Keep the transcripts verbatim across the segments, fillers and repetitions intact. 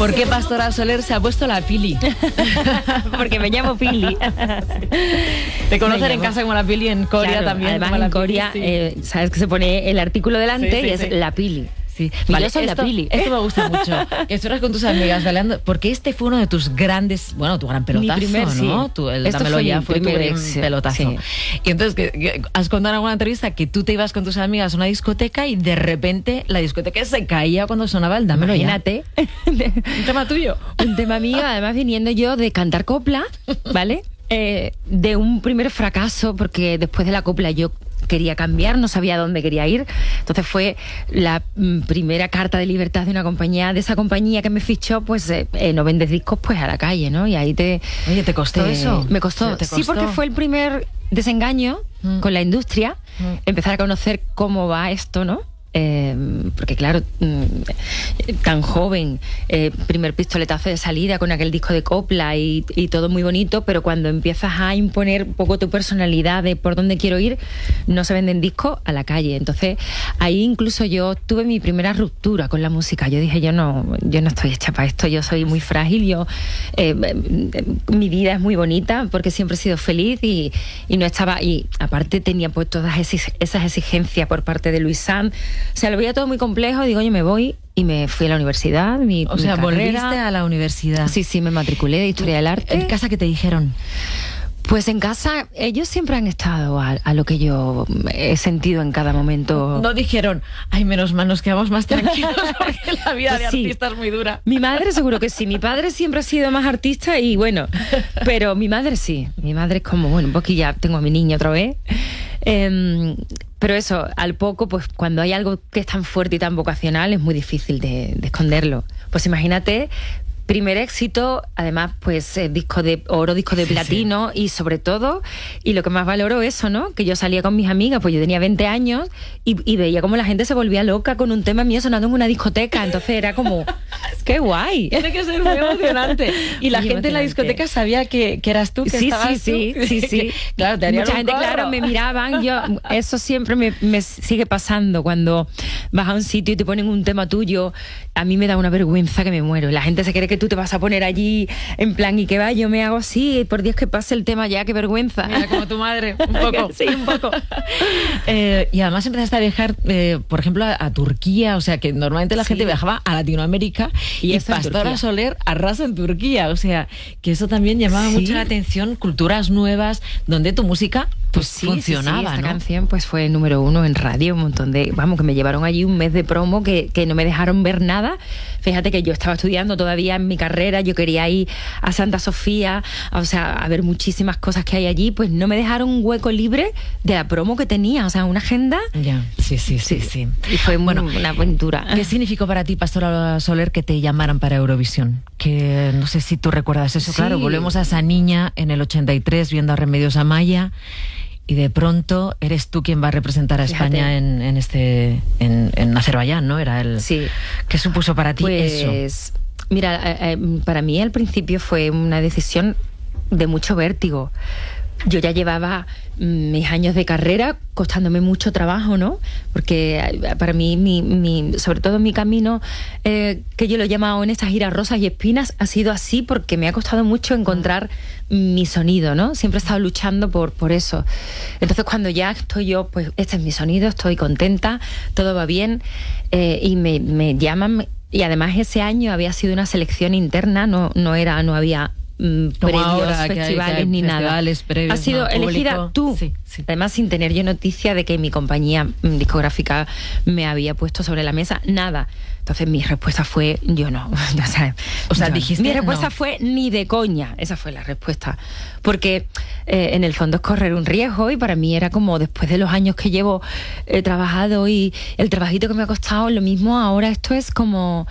¿Por qué Pastora Soler se ha puesto la Pili? Porque me llamo Pili. Te conocen en casa como la Pili, en Corea claro, también. Además como la en Corea, Pili, sí. eh, sabes que se pone el artículo delante Sí, sí, y es sí. la Pili. Sí. Vale, Yo soy esto, la Pili. Esto me gusta mucho. Que estuvieras con tus amigas bailando, porque este fue uno de tus grandes, bueno, tu gran pelotazo, Mi primer, ¿no? Sí. Tu, el Esto Dámelo fue Ya mi fue tu primer gran ex, pelotazo. sí. Y entonces, que, que has contado en alguna entrevista que tú te ibas con tus amigas a una discoteca y de repente la discoteca se caía cuando sonaba el Dámelo Ya. Imagínate. Un tema tuyo. Un tema mío, además viniendo yo de cantar copla, ¿vale? Eh, de un primer fracaso, porque después de la copla yo quería cambiar, no sabía dónde quería ir. Entonces fue la mm, primera carta de libertad de una compañía, de esa compañía que me fichó, pues eh, eh, no vendes discos, pues a la calle, ¿no? Y ahí te... Oye, ¿te costó te- eso? Me costó. ¿Te Sí, costó? porque fue el primer desengaño Mm. con la industria, Mm. empezar a conocer cómo va esto, ¿no? Eh, porque claro, mm, tan joven, eh, primer pistoletazo de salida con aquel disco de copla y, y todo muy bonito, pero cuando empiezas a imponer un poco tu personalidad de por dónde quiero ir, no se venden discos a la calle. Entonces ahí incluso yo tuve mi primera ruptura con la música. Yo dije, yo no, yo no estoy hecha para esto, yo soy muy frágil, yo eh, eh, mi vida es muy bonita porque siempre he sido feliz y, y no estaba, y aparte tenía pues todas esas, esas exigencias por parte de Luis Sanz. O sea, lo veía todo muy complejo, digo, oye, me voy y me fui a la universidad, mi, O mi sea, carrera. volviste a la universidad. Sí, sí, me matriculé de Historia del Arte. ¿En casa qué te dijeron? Pues en casa ellos siempre han estado a, a lo que yo he sentido en cada momento. No dijeron, ay, menos mal, nos quedamos más tranquilos porque la vida de Sí. artista es muy dura. Mi madre seguro que sí, mi padre siempre ha sido más artista y bueno, pero mi madre sí, mi madre es como, bueno, un poquito ya tengo a mi niña otra vez. Eh, pero eso, al poco, pues cuando hay algo que es tan fuerte y tan vocacional es muy difícil de, de esconderlo. Pues imagínate, primer éxito, además pues eh, disco de oro, disco de Sí, platino y sobre todo, y lo que más valoro eso, ¿no? Que yo salía con mis amigas, pues yo tenía veinte años y, y veía como la gente se volvía loca con un tema mío sonando en una discoteca, entonces era como, ¡qué guay! Tiene que ser muy emocionante. Y la Muy gente en la emocionante. discoteca sabía que, que eras tú, que Sí, estabas sí, tú. sí, sí, sí. Claro, te harían Mucha un gente, corro. claro, me miraban. Yo, eso siempre me, me sigue pasando cuando vas a un sitio y te ponen un tema tuyo. A mí me da una vergüenza que me muero. La gente se cree que tú te vas a poner allí en plan, y que va, yo me hago así, por Dios que pase el tema ya, qué vergüenza. Mira, como tu madre, un poco. Sí, un poco. Eh, y además empezaste a viajar, eh, por ejemplo, a, a Turquía, o sea que normalmente la Sí. gente viajaba a Latinoamérica y, Y y eso en Pastora Turquía. Soler arrasa en Turquía, o sea que eso también llamaba Sí. mucho la atención, culturas nuevas, donde tu música pues Sí, funcionaba, sí, sí, esta ¿no? canción pues fue número uno en radio, un montón de, vamos, que me llevaron allí un mes de promo que, que no me dejaron ver nada. Fíjate que yo estaba estudiando todavía en mi carrera, yo quería ir a Santa Sofía, o sea, a ver muchísimas cosas que hay allí, pues no me dejaron un hueco libre de la promo que tenía, o sea, una agenda. Ya, sí, sí, sí, sí. Y fue Bueno, bueno, una aventura. ¿Qué significó para ti, Pastora Soler, que te llamaran para Eurovisión? Que no sé si tú recuerdas eso. Sí. Claro, volvemos a esa niña en el ochenta y tres viendo a Remedios Amaya y de pronto eres tú quien va a representar a Fíjate. España en, en este en, en Azerbaiyán, ¿no? Era el. Sí. ¿Qué supuso para ti eso? Pues, mira, eh, eh, para mí al principio fue una decisión de mucho vértigo. Yo ya llevaba mm, mis años de carrera costándome mucho trabajo, ¿no? Porque eh, para mí, mi, mi, sobre todo mi camino, eh, que yo lo he llamado en estas giras rosas y espinas, ha sido así porque me ha costado mucho encontrar mi sonido, ¿no? Siempre he estado luchando por, por eso. Entonces cuando ya estoy yo, pues este es mi sonido, estoy contenta, todo va bien, eh, y me, me llaman, y además ese año había sido una selección interna, no, no era, no había mm, Como premios, ahora, que hay- festivales que hay ni festivales, nada. premios, Has sido ¿no? elegida Público. tú. Sí, sí. Además, sin tener yo noticia de que mi compañía mm, discográfica me había puesto sobre la mesa, nada. Entonces mi respuesta fue, yo no. O sea, O sea, yo- dijiste mi respuesta no. fue ni de coña. Esa fue la respuesta. Porque eh, en el fondo es correr un riesgo y para mí era como después de los años que llevo eh, trabajado y el trabajito que me ha costado, lo mismo ahora esto es como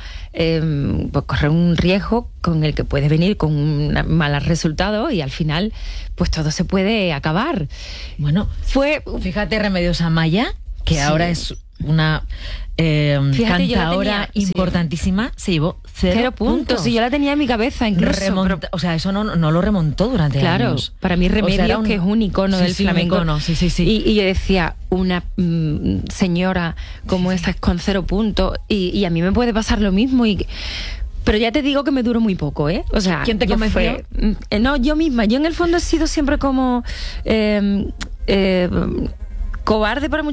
eh, pues correr un riesgo con el que puedes venir con un mal resultado y al final pues todo se puede acabar. Bueno, Fue fíjate, Remedios Amaya, que Sí. ahora es una eh, Fíjate, yo la cantadora tenía- sí. importantísima, se llevó cero, cero puntos. Y yo la tenía en mi cabeza incluso. Remonta- pero- o sea, eso no, no lo remontó durante Claro, años. para mí O sea, Remedios, era un- que es un icono sí, del sí, un flamenco. icono, sí, sí, sí. Y, y yo decía, una mm, señora como esta es con cero puntos y, y a mí me puede pasar lo mismo y Pero ya te digo que me duró muy poco, ¿eh? O sea, ¿quién te yo convenció? fue- eh, no, yo misma. Yo en el fondo he sido siempre como... eh, eh, cobarde para muchas